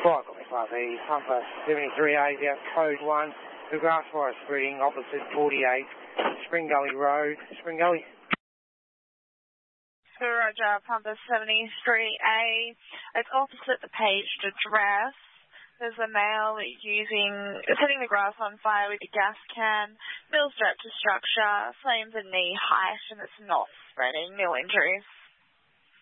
Right, got me Class E, Pumper 73A, out code 1, the grass fire spreading opposite 48, Spring Gully Road, Spring Gully. Roger, Pumper 73A. It's opposite the paged address. There's a male setting the grass on fire with a gas can, mill strapped to structure, flames at knee height, and it's not spreading, no injuries.